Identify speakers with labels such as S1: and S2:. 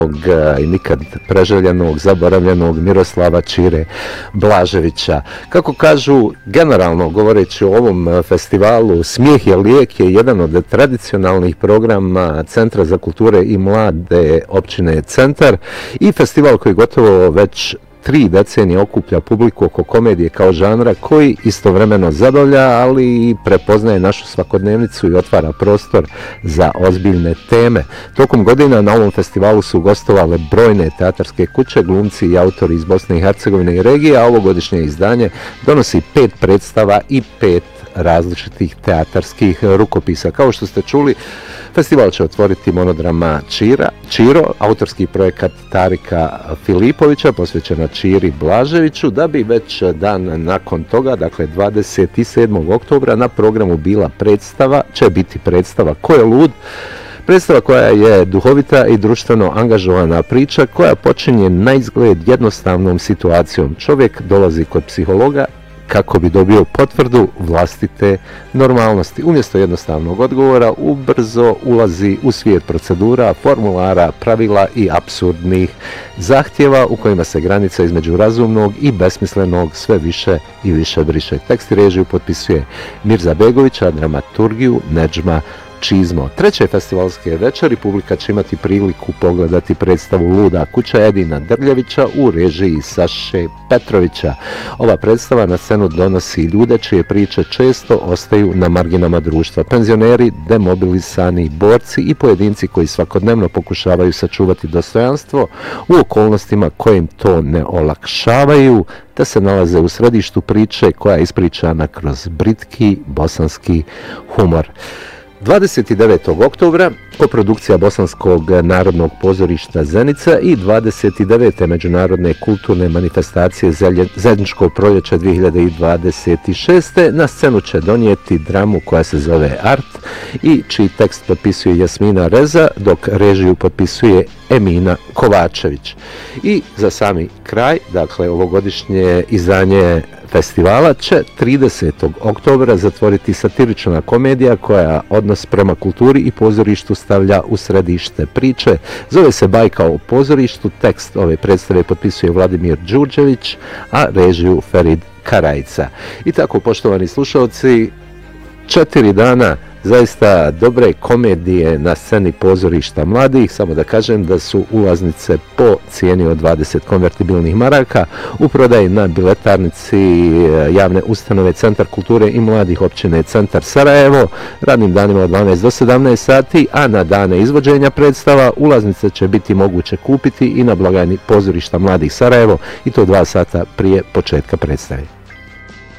S1: i nikad preželjenog, zaboravljenog Miroslava Čire Blaževića. Kako kažu, generalno govoreći o ovom festivalu, Smijeh je lijek je jedan od tradicionalnih programa Centra za kulture i mlade općine Centar i festival koji gotovo već 3 decenije okuplja publiku oko komedije kao žanra koji istovremeno zabavlja, ali i prepoznaje našu svakodnevnicu i otvara prostor za ozbiljne teme. Tokom godina na ovom festivalu su gostovale brojne teatarske kuće, glumci i autori iz Bosne i Hercegovine i regije, a ovogodišnje izdanje donosi 5 predstava i 5 različitih teatarskih rukopisa. Kao što ste čuli, festival će otvoriti monodrama Čiro, autorski projekat Tarika Filipovića posvećena Čiri Blaževiću, da bi već dan nakon toga, dakle 27. oktobra, na programu će biti predstava Ko je lud? Predstava koja je duhovita i društveno angažovana priča koja počinje na izgled jednostavnom situacijom. Čovjek dolazi kod psihologa kako bi dobio potvrdu vlastite normalnosti. Umjesto jednostavnog odgovora ubrzo ulazi u svijet procedura, formulara, pravila i apsurdnih zahtjeva u kojima se granica između razumnog i besmislenog sve više i više briše. Tekst i režiju potpisuje Mirza Begović, a dramaturgiju Nedžma Čizmo. Treće festivalske večeri publika će imati priliku pogledati predstavu Luda kuća Edina Drljevića u režiji Saše Petrovića. Ova predstava na scenu donosi ljude čije priče često ostaju na marginama društva. Penzioneri, demobilisani borci i pojedinci koji svakodnevno pokušavaju sačuvati dostojanstvo u okolnostima kojim to ne olakšavaju, te se nalaze u središtu priče koja je ispričana kroz britki bosanski humor. 29. oktobra koprodukcija Bosanskog narodnog pozorišta Zenica i 29. međunarodne kulturne manifestacije Zajedničko proljeće 2026. na scenu će donijeti dramu koja se zove Art i čiji tekst potpisuje Jasmina Reza, dok režiju potpisuje Emina Kovačević. I za sami kraj, dakle ovogodišnje izdanje festivala će 30. oktobra zatvoriti satirična komedija koja odnos prema kulturi i pozorištu stavlja u središte priče. Zove se Bajka o pozorištu, tekst ove predstave potpisuje Vladimir Đurđević, a režiju Ferid Karajica. I tako, poštovani slušalci, 4 dana zaista dobre komedije na sceni pozorišta mladih. Samo da kažem da su ulaznice po cijeni od 20 konvertibilnih maraka u prodaji na biletarnici javne ustanove Centar kulture i mladih općine Centar Sarajevo radnim danima od 12 do 17 sati, a na dane izvođenja predstava ulaznice će biti moguće kupiti i na blagajni pozorišta mladih Sarajevo i to 2 sata prije početka predstave.